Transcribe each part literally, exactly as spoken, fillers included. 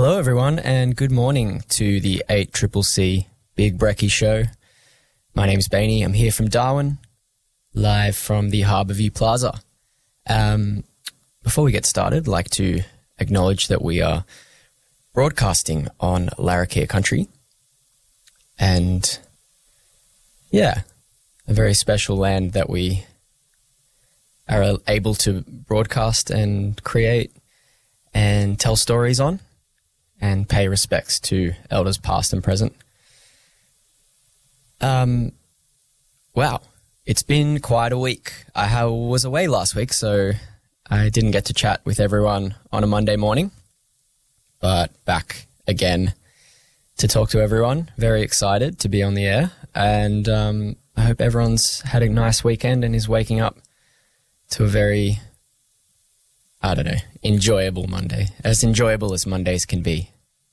Hello, everyone, and good morning to the eight C C C Big Brekkie Show. My name's Bainey. I'm here from Darwin, live from the Harbour View Plaza. Um, before we get started, I'd like to acknowledge that we are broadcasting on Larrakia Country. And, yeah, a very special land that we are able to broadcast and create and tell stories on, and pay respects to elders past and present. Um, wow, it's been quite a week. I ha- was away last week, so I didn't get to chat with everyone on a Monday morning, but back again to talk to everyone. Very excited to be on the air, and um, I hope everyone's had a nice weekend and is waking up to a very, I don't know, enjoyable Monday. As enjoyable as Mondays can be.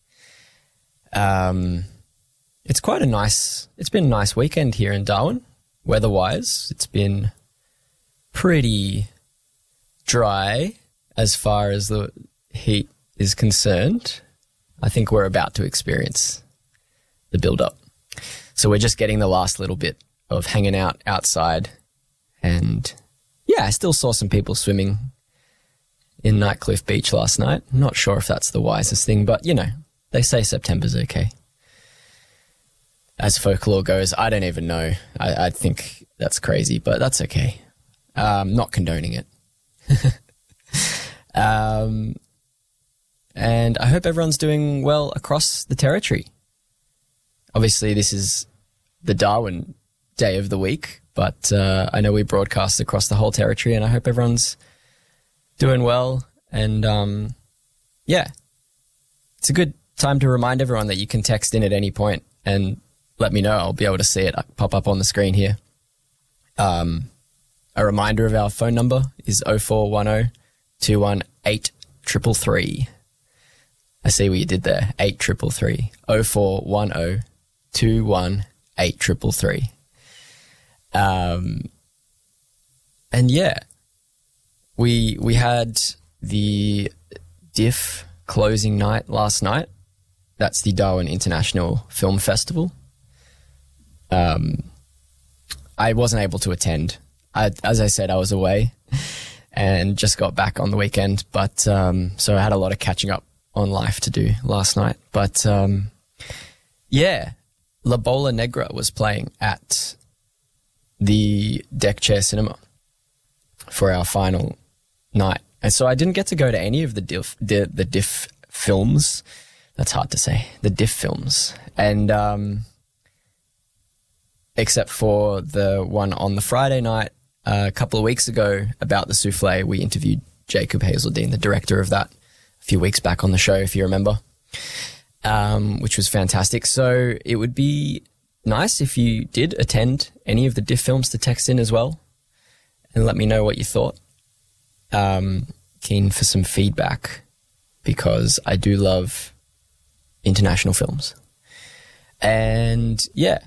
Um, it's quite a nice, it's been a nice weekend here in Darwin, weather-wise. It's been pretty dry as far as the heat is concerned. I think we're about to experience the build-up. So we're just getting the last little bit of hanging out outside. And yeah, I still saw some people swimming in Nightcliff Beach last night. Not sure if that's the wisest thing, but, you know, they say September's okay. As folklore goes, I don't even know. I, I think that's crazy, but that's okay. Um, not condoning it. um, and I hope everyone's doing well across the territory. Obviously, this is the Darwin day of the week, but uh, I know we broadcast across the whole territory, and I hope everyone's doing well. And um, yeah, it's a good time to remind everyone that you can text in at any point and let me know. I'll be able to see it pop up on the screen here. Um, a reminder of our phone number is oh four one oh, two one eight, three three three. I see what you did there, eight three three three. oh four one oh, two one eight, three three three. Um, and yeah, we we had the D I F closing night last night. That's the Darwin International Film Festival. Um, I wasn't able to attend. I, as I said, I was away and just got back on the weekend. But um, so I had a lot of catching up on life to do last night. But um, yeah, La Bola Negra was playing at the Deck Chair Cinema for our final night. And so I didn't get to go to any of the D I F, the, the D I F films. That's hard to say. The D I F films. And um, except for the one on the Friday night uh, a couple of weeks ago about the souffle, we interviewed Jacob Hazeldine, the director of that, a few weeks back on the show, if you remember, um, which was fantastic. So it would be nice if you did attend any of the D I F films to text in as well and let me know what you thought. Um, keen for some feedback because I do love international films. And yeah,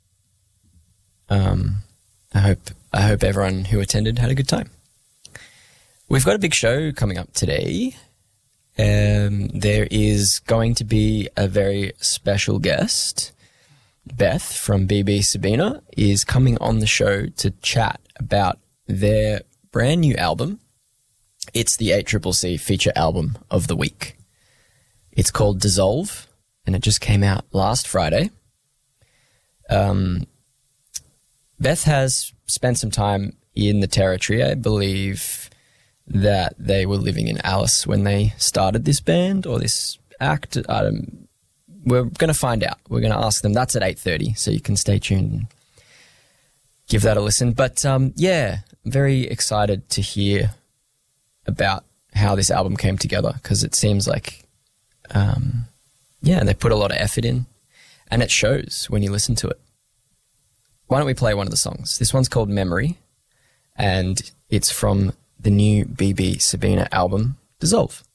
um, I hope I hope everyone who attended had a good time. We've got a big show coming up today. Um, there is going to be a very special guest. Beth from B B Sabina is coming on the show to chat about their brand new album. It's the eight C C C feature album of the week. It's called Dissolve, and it just came out last Friday. Um, Beth has spent some time in the territory. I believe that they were living in Alice when they started this band or this act. Um, we're going to find out. We're going to ask them. That's at eight thirty, so you can stay tuned and give that a listen. But um, yeah, I'm very excited to hear about how this album came together because it seems like, um, yeah, they put a lot of effort in and it shows when you listen to it. Why don't we play one of the songs? This one's called Memory and it's from the new B B Sabina album, Dissolve.